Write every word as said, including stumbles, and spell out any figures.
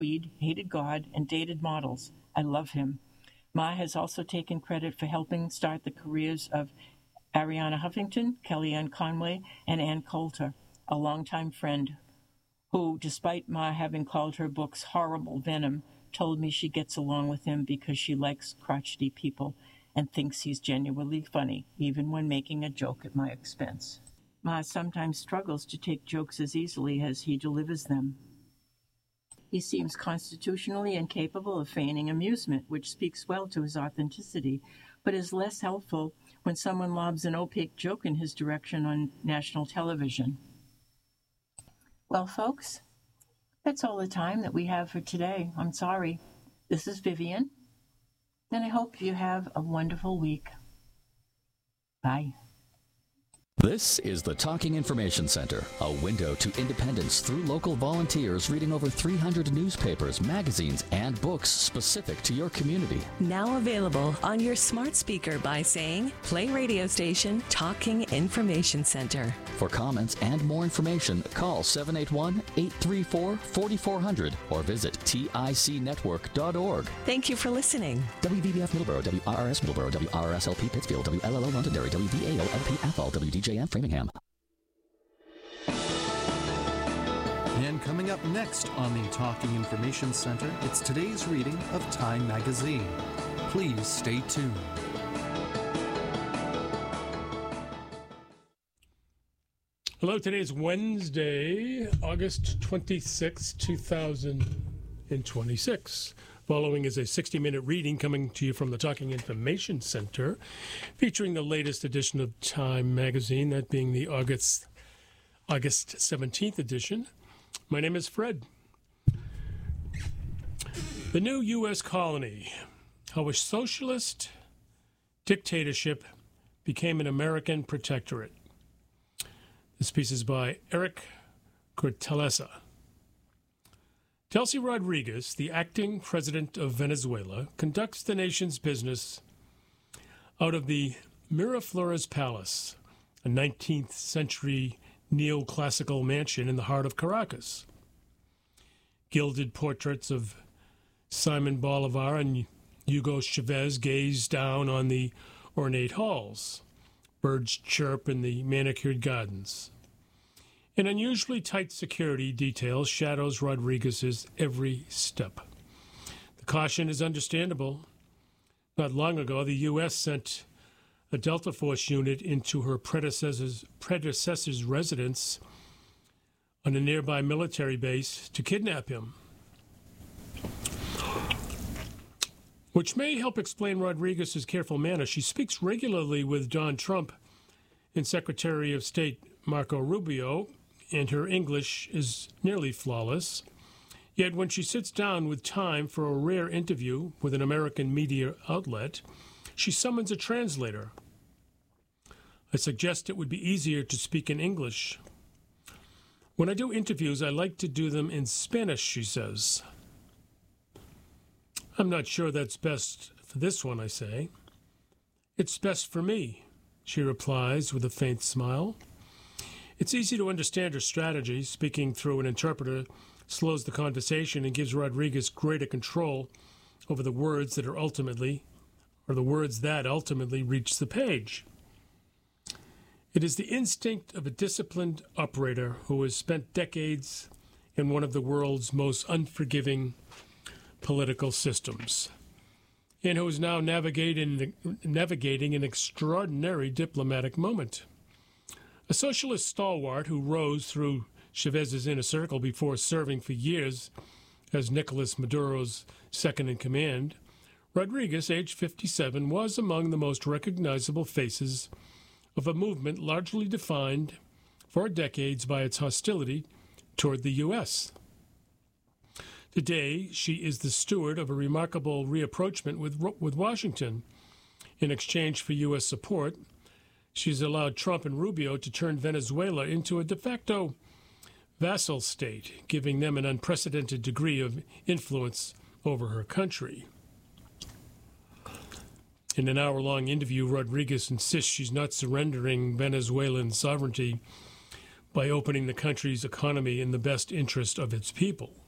weed, hated God, and dated models. I love him. Ma has also taken credit for helping start the careers of Ariana Huffington, Kellyanne Conway, and Ann Coulter, a longtime friend who, despite Ma having called her books horrible venom, told me she gets along with him because she likes crotchety people and thinks he's genuinely funny, even when making a joke at my expense. Ma sometimes struggles to take jokes as easily as he delivers them. He seems constitutionally incapable of feigning amusement, which speaks well to his authenticity, but is less helpful when someone lobs an opaque joke in his direction on national television. Well, folks, that's all the time that we have for today. I'm sorry. This is Vivian, and I hope you have a wonderful week. Bye. This is the Talking Information Center, a window to independence through local volunteers reading over three hundred newspapers, magazines, and books specific to your community. Now available on your smart speaker by saying, play radio station Talking Information Center. For comments and more information, call seven eight one, eight three four, four four zero zero or visit tic network dot org. Thank you for listening. W V B F Middleborough, W R R S Middleborough, W R R S L P Pittsfield, W L L O Londonderry, W V A O L P Athol, W D J M Framingham. And coming up next on the Talking Information Center, it's today's reading of Time Magazine. Please stay tuned. Hello, today is Wednesday, August twenty-sixth, two thousand twenty-six. Following is a sixty-minute reading coming to you from the Talking Information Center, featuring the latest edition of Time Magazine, that being the August August seventeenth edition. My name is Fred. The new U S colony, how a socialist dictatorship became an American protectorate. This piece is by Eric Cortellesa. Delcy Rodriguez, the acting president of Venezuela, conducts the nation's business out of the Miraflores Palace, a nineteenth century neoclassical mansion in the heart of Caracas. Gilded portraits of Simon Bolivar and Hugo Chavez gaze down on the ornate halls. Birds chirp in the manicured gardens. An unusually tight security detail shadows Rodriguez's every step. The caution is understandable. Not long ago, the U S sent a Delta Force unit into her predecessor's, predecessor's residence on a nearby military base to kidnap him, which may help explain Rodriguez's careful manner. She speaks regularly with Don Trump and Secretary of State Marco Rubio, and her English is nearly flawless. Yet when she sits down with time for a rare interview with an American media outlet, she summons a translator. I suggest it would be easier to speak in English. When I do interviews, I like to do them in Spanish, she says. I'm not sure that's best for this one, I say. It's best for me, she replies with a faint smile. It's easy to understand her strategy. Speaking through an interpreter slows the conversation and gives Rodriguez greater control over the words that are ultimately, or the words that ultimately reach the page. It is the instinct of a disciplined operator who has spent decades in one of the world's most unforgiving political systems, and who is now navigating, navigating an extraordinary diplomatic moment. A socialist stalwart who rose through Chavez's inner circle before serving for years as Nicolas Maduro's second-in-command, Rodriguez, age fifty-seven, was among the most recognizable faces of a movement largely defined for decades by its hostility toward the U S. Today, she is the steward of a remarkable rapprochement with, with Washington. In exchange for U S support, she's allowed Trump and Rubio to turn Venezuela into a de facto vassal state, giving them an unprecedented degree of influence over her country. In an hour-long interview, Rodriguez insists she's not surrendering Venezuelan sovereignty by opening the country's economy in the best interest of its people.